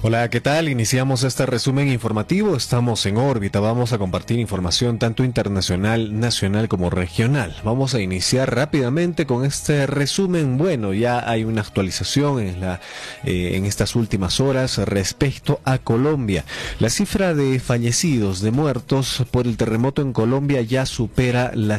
Hola, ¿qué tal? Iniciamos este resumen informativo. Estamos en órbita. Vamos a compartir información tanto internacional, nacional como regional. Vamos a iniciar rápidamente con este resumen. Bueno, ya hay una actualización en estas últimas horas respecto a Colombia. La cifra de fallecidos, de muertos por el terremoto en Colombia ya supera las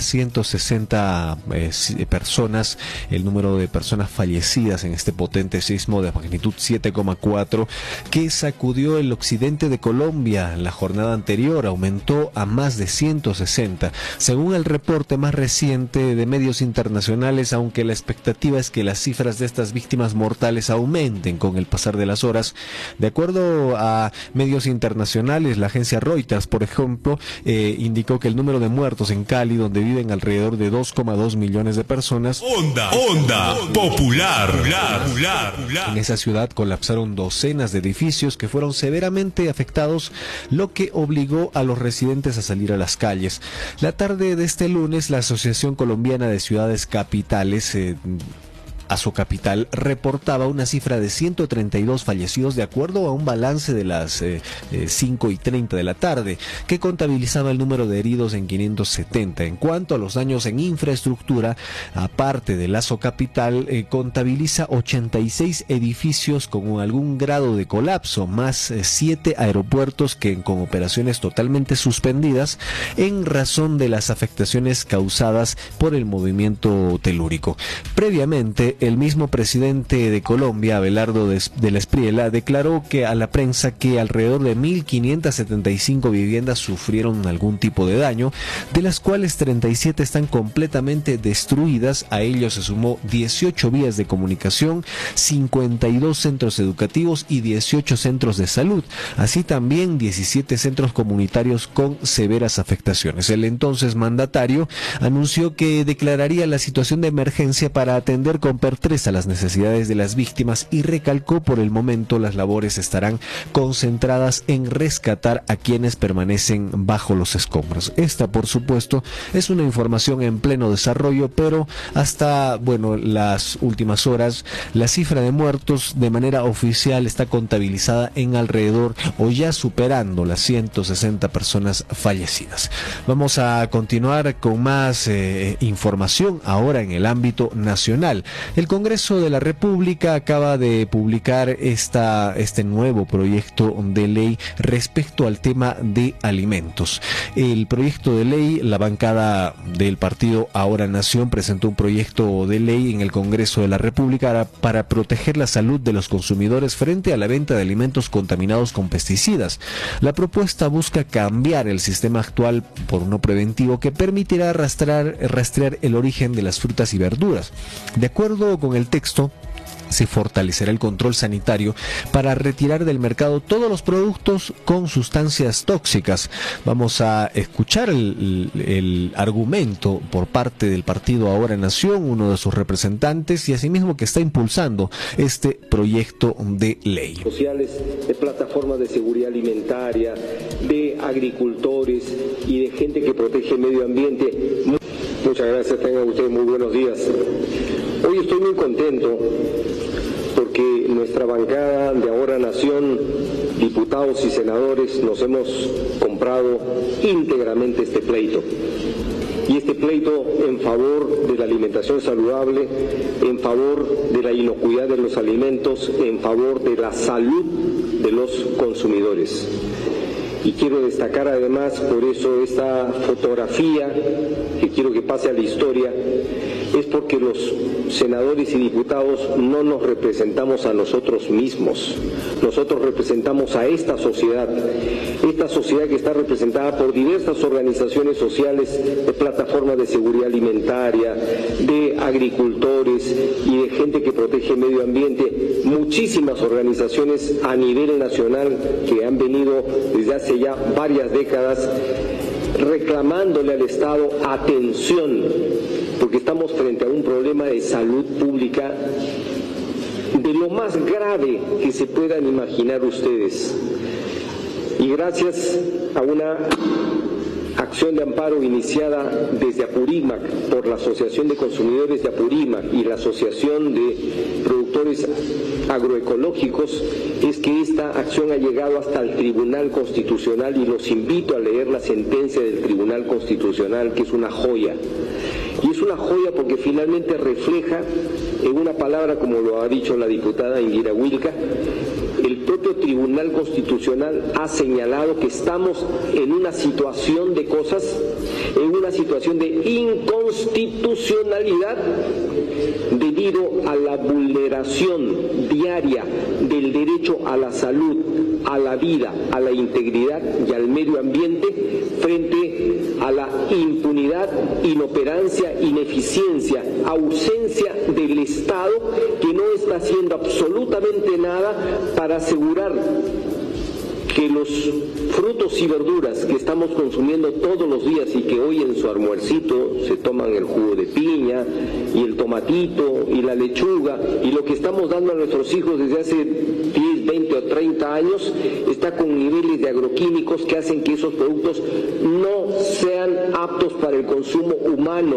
160 personas. El número de personas fallecidas en este potente sismo de magnitud 7,4 que sacudió el occidente de Colombia la jornada anterior aumentó a más de 160. Según el reporte más reciente de medios internacionales, aunque la expectativa es que las cifras de estas víctimas mortales aumenten con el pasar de las horas, de acuerdo a medios internacionales, la agencia Reuters, por ejemplo, indicó que el número de muertos en Cali, donde viven alrededor de 2,2 millones de personas, Onda Popular. En esa ciudad colapsaron docenas de edificios que fueron severamente afectados, lo que obligó a los residentes a salir a las calles. La tarde de este lunes, la Asociación Colombiana de Ciudades Capitales, Asocapital, reportaba una cifra de 132 fallecidos de acuerdo a un balance de las 5:30 de la tarde, que contabilizaba el número de heridos en 570. En cuanto a los daños en infraestructura, aparte del Asocapital, contabiliza 86 edificios con algún grado de colapso, más 7 aeropuertos con operaciones totalmente suspendidas en razón de las afectaciones causadas por el movimiento telúrico. Previamente, el mismo presidente de Colombia, Abelardo del Espriella, declaró a la prensa que alrededor de 1.575 viviendas sufrieron algún tipo de daño, de las cuales 37 están completamente destruidas. A ello se sumó 18 vías de comunicación, 52 centros educativos y 18 centros de salud, así también 17 centros comunitarios con severas afectaciones. El entonces mandatario anunció que declararía la situación de emergencia para atender con pertreza las necesidades de las víctimas y recalcó: por el momento las labores estarán concentradas en rescatar a quienes permanecen bajo los escombros. Esta, por supuesto, es una información en pleno desarrollo, pero hasta las últimas horas la cifra de muertos de manera oficial está contabilizada en alrededor o ya superando las 160 personas fallecidas. Vamos a continuar con más información ahora en el ámbito nacional. El Congreso de la República acaba de publicar este nuevo proyecto de ley respecto al tema de alimentos. El proyecto de ley, la bancada del partido Ahora Nación presentó un proyecto de ley en el Congreso de la República para proteger la salud de los consumidores frente a la venta de alimentos contaminados con pesticidas. La propuesta busca cambiar el sistema actual por uno preventivo que permitirá rastrear el origen de las frutas y verduras. De acuerdo con el texto, se fortalecerá el control sanitario para retirar del mercado todos los productos con sustancias tóxicas. Vamos a escuchar el argumento por parte del partido Ahora Nación, uno de sus representantes, y asimismo que está impulsando este proyecto de ley. Sociales, de plataformas de seguridad alimentaria, de agricultores y de gente que protege el medio ambiente. Muchas gracias, tengan ustedes muy buenos días. Hoy estoy muy contento porque nuestra bancada de Ahora Nación, diputados y senadores, nos hemos comprado íntegramente este pleito. Y este pleito en favor de la alimentación saludable, en favor de la inocuidad de los alimentos, en favor de la salud de los consumidores. Y quiero destacar además, por eso esta fotografía, que quiero que pase a la historia, es porque los senadores y diputados no nos representamos a nosotros mismos. Nosotros representamos a esta sociedad que está representada por diversas organizaciones sociales, de plataformas de seguridad alimentaria, de agricultores y de gente que protege el medio ambiente, muchísimas organizaciones a nivel nacional que han venido desde hace ya varias décadas reclamándole al Estado atención, porque estamos frente a un problema de salud pública de lo más grave que se puedan imaginar ustedes. Y gracias a una acción de amparo iniciada desde Apurímac por la Asociación de Consumidores de Apurímac y la Asociación de Productores Agroecológicos, esta que esta acción ha llegado hasta el Tribunal Constitucional y los invito a leer la sentencia del Tribunal Constitucional, que es una joya. Y es una joya porque finalmente refleja, en una palabra, como lo ha dicho la diputada Indira Wilca, el propio Tribunal Constitucional ha señalado que estamos en una situación de cosas, en una situación de inconstitucionalidad debido a la vulneración diaria del derecho a la salud, a la vida, a la integridad y al medio ambiente frente a la impunidad, inoperancia, ineficiencia, ausencia del Estado que no está haciendo absolutamente nada para asegurar que los frutos y verduras que estamos consumiendo todos los días y que hoy en su almuercito se toman el jugo de piña y el tomatito y la lechuga y lo que estamos dando a nuestros hijos desde hace 10, 20 o 30 años está con niveles de agroquímicos que hacen que esos productos no sean aptos para el consumo humano.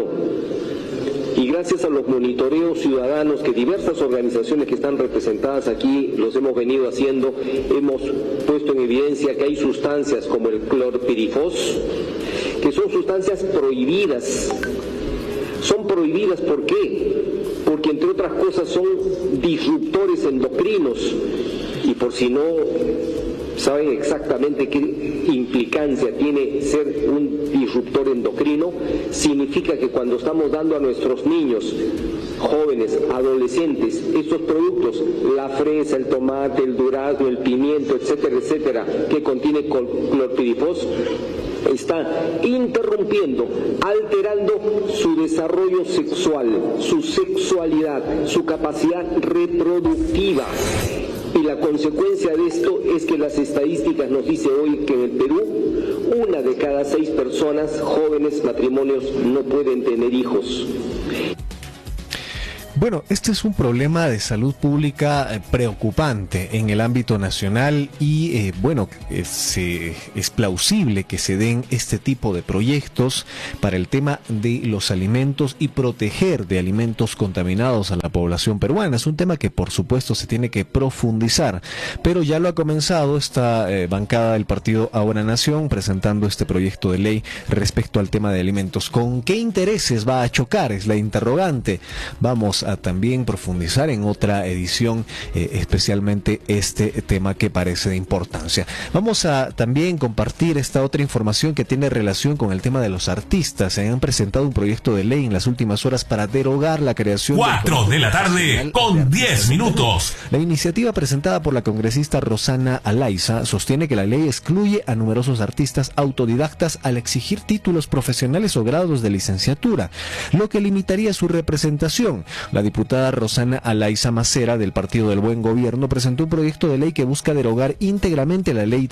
Y gracias a los monitoreos ciudadanos que diversas organizaciones que están representadas aquí los hemos venido haciendo, hemos puesto en evidencia que hay sustancias como el clorpirifos, que son sustancias prohibidas. Son prohibidas, ¿por qué? Porque entre otras cosas son disruptores endocrinos. Y por si no saben exactamente qué implicancia tiene ser un disruptor endocrino, significa que cuando estamos dando a nuestros niños, jóvenes, adolescentes, estos productos, la fresa, el tomate, el durazno, el pimiento, etcétera, etcétera, que contiene clorpirifos, está interrumpiendo, alterando su desarrollo sexual, su sexualidad, su capacidad reproductiva. Y la consecuencia de esto es que las estadísticas nos dice hoy que en el Perú 1 de cada 6 personas, jóvenes, matrimonios, no pueden tener hijos. Bueno, este es un problema de salud pública preocupante en el ámbito nacional y es plausible que se den este tipo de proyectos para el tema de los alimentos y proteger de alimentos contaminados a la población peruana. Es un tema que por supuesto se tiene que profundizar, pero ya lo ha comenzado esta bancada del partido Ahora Nación presentando este proyecto de ley respecto al tema de alimentos. ¿Con qué intereses va a chocar? Es la interrogante. Vamos a también profundizar en otra edición especialmente este tema que parece de importancia. Vamos a también compartir esta otra información que tiene relación con el tema de los artistas. Se han presentado un proyecto de ley en las últimas horas para derogar la creación 4 de la tarde con 10 minutos. La iniciativa presentada por la congresista Rosana Alaiza sostiene que la ley excluye a numerosos artistas autodidactas al exigir títulos profesionales o grados de licenciatura, lo que limitaría su representación. La diputada Rosana Alaiza Macera del Partido del Buen Gobierno presentó un proyecto de ley que busca derogar íntegramente la ley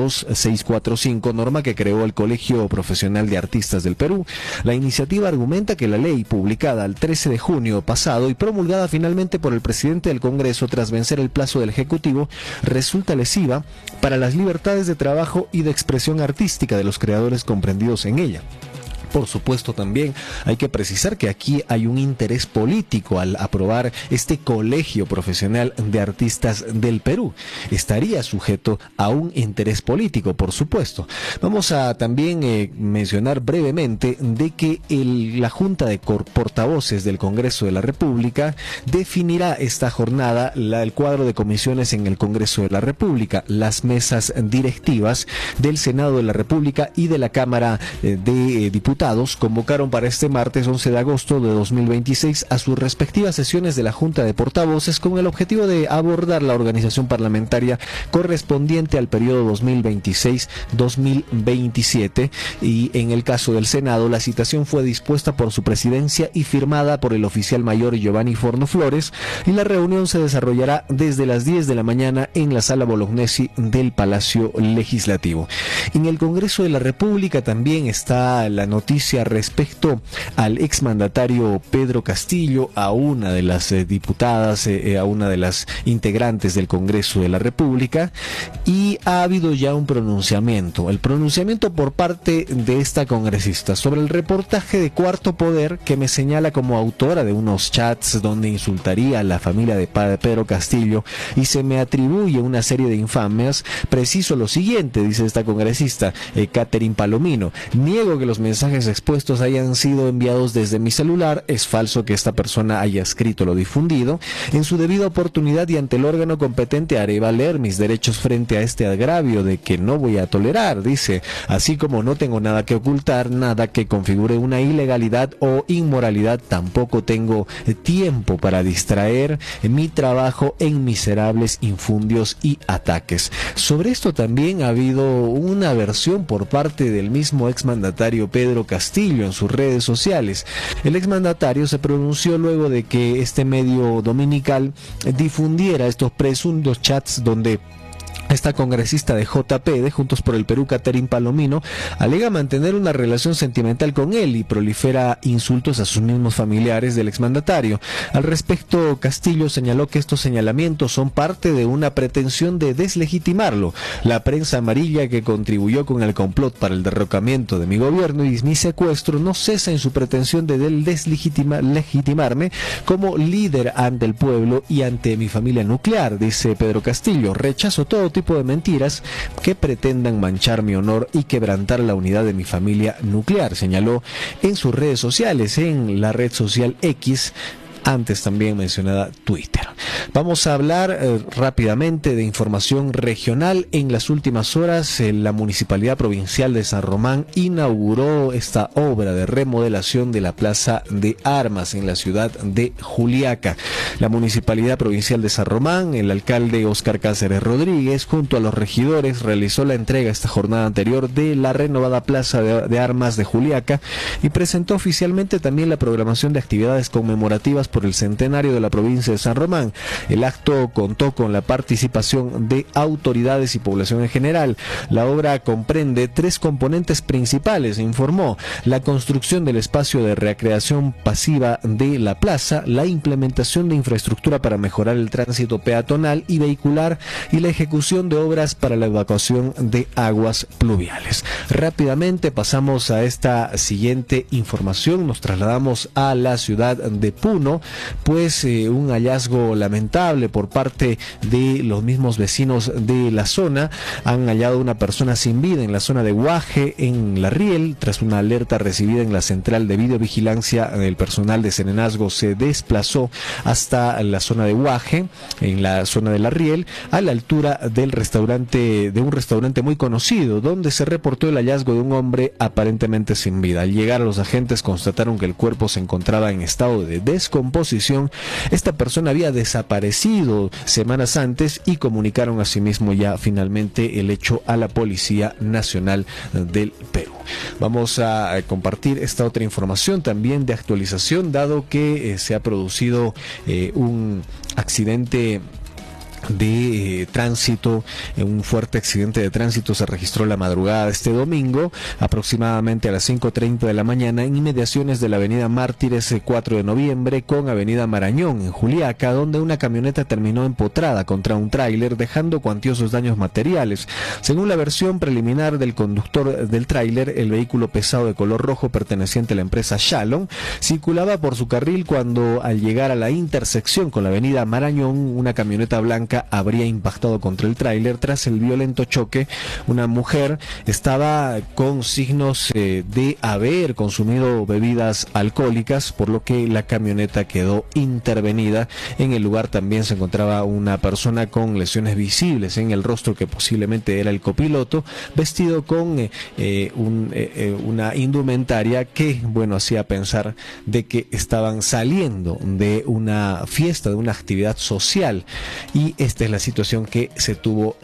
32645, norma que creó el Colegio Profesional de Artistas del Perú. La iniciativa argumenta que la ley, publicada el 13 de junio pasado y promulgada finalmente por el presidente del Congreso tras vencer el plazo del Ejecutivo, resulta lesiva para las libertades de trabajo y de expresión artística de los creadores comprendidos en ella. Por supuesto, también hay que precisar que aquí hay un interés político al aprobar este Colegio Profesional de Artistas del Perú. Estaría sujeto a un interés político, por supuesto. Vamos a también mencionar brevemente de que la Junta de Portavoces del Congreso de la República definirá esta jornada el cuadro de comisiones en el Congreso de la República, las mesas directivas del Senado de la República y de la Cámara de Diputados convocaron para este martes 11 de agosto de 2026 a sus respectivas sesiones de la Junta de Portavoces con el objetivo de abordar la organización parlamentaria correspondiente al periodo 2026-2027 y en el caso del Senado la citación fue dispuesta por su presidencia y firmada por el oficial mayor Giovanni Forno Flores y la reunión se desarrollará desde las 10 de la mañana en la Sala Bolognesi del Palacio Legislativo. En el Congreso de la República también está la noticia noticia respecto al exmandatario Pedro Castillo, a una de las diputadas, a una de las integrantes del Congreso de la República, y ha habido ya un pronunciamiento. El pronunciamiento por parte de esta congresista sobre el reportaje de Cuarto Poder, que me señala como autora de unos chats donde insultaría a la familia de Pedro Castillo y se me atribuye una serie de infamias. Preciso lo siguiente, dice esta congresista, Catherine Palomino: niego que los mensajes expuestos hayan sido enviados desde mi celular. Es falso que esta persona haya escrito lo difundido. En su debida oportunidad y ante el órgano competente haré valer mis derechos frente a este agravio de que no voy a tolerar, dice, así como no tengo nada que ocultar, nada que configure una ilegalidad o inmoralidad. Tampoco tengo tiempo para distraer mi trabajo en miserables infundios y ataques. Sobre esto también ha habido una versión por parte del mismo exmandatario Pedro Castillo en sus redes sociales. El exmandatario se pronunció luego de que este medio dominical difundiera estos presuntos chats donde esta congresista de JP, de Juntos por el Perú, Catherine Palomino, alega mantener una relación sentimental con él y prolifera insultos a sus mismos familiares del exmandatario. Al respecto, Castillo señaló que estos señalamientos son parte de una pretensión de deslegitimarlo. La prensa amarilla que contribuyó con el complot para el derrocamiento de mi gobierno y mi secuestro no cesa en su pretensión de legitimarme como líder ante el pueblo y ante mi familia nuclear, dice Pedro Castillo. Rechazo todo tipo de mentiras que pretendan manchar mi honor y quebrantar la unidad de mi familia nuclear, señaló en sus redes sociales, en la red social X, antes también mencionada Twitter. Vamos a hablar rápidamente de información regional. En las últimas horas, la Municipalidad Provincial de San Román inauguró esta obra de remodelación de la Plaza de Armas en la ciudad de Juliaca. La Municipalidad Provincial de San Román, el alcalde Oscar Cáceres Rodríguez, junto a los regidores, realizó la entrega esta jornada anterior de la renovada Plaza de Armas de Juliaca y presentó oficialmente también la programación de actividades conmemorativas por el centenario de la provincia de San Román. El acto contó con la participación de autoridades y población en general. La obra comprende 3 componentes principales, informó: la construcción del espacio de recreación pasiva de la plaza, la implementación de infraestructura para mejorar el tránsito peatonal y vehicular y la ejecución de obras para la evacuación de aguas pluviales. Rápidamente pasamos a esta siguiente información. Nos trasladamos a la ciudad de Puno, pues un hallazgo lamentable por parte de los mismos vecinos de la zona. Han hallado una persona sin vida en la zona de Guaje, en La Riel, tras una alerta recibida en la central de videovigilancia. El personal de Serenazgo se desplazó hasta la zona de Guaje, en la zona de La Riel, a la altura del restaurante, de un restaurante muy conocido, donde se reportó el hallazgo de un hombre aparentemente sin vida. Al llegar, a los agentes constataron que el cuerpo se encontraba en estado de descomposición. Esta persona había desaparecido semanas antes y comunicaron asimismo ya finalmente el hecho a la Policía Nacional del Perú. Vamos a compartir esta otra información también de actualización, dado que se ha producido un accidente de tránsito. Un fuerte accidente de tránsito se registró la madrugada de este domingo, aproximadamente a las 5:30 de la mañana, en inmediaciones de la avenida Mártires 4 de noviembre con avenida Marañón, en Juliaca, donde una camioneta terminó empotrada contra un tráiler, dejando cuantiosos daños materiales. Según la versión preliminar del conductor del tráiler, el vehículo pesado de color rojo perteneciente a la empresa Shalom circulaba por su carril cuando, al llegar a la intersección con la avenida Marañón, una camioneta blanca habría impactado contra el tráiler. Tras el violento choque, una mujer estaba con signos de haber consumido bebidas alcohólicas, por lo que la camioneta quedó intervenida. En el lugar también se encontraba una persona con lesiones visibles en el rostro, que posiblemente era el copiloto, vestido con una indumentaria que, bueno, hacía pensar de que estaban saliendo de una fiesta, de una actividad social, y esta es la situación que se tuvo